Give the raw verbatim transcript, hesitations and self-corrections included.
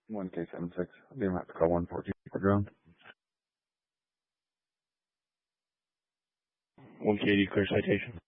one K seven six. They might have to call one fourteen for ground. one K eighty, clear citation.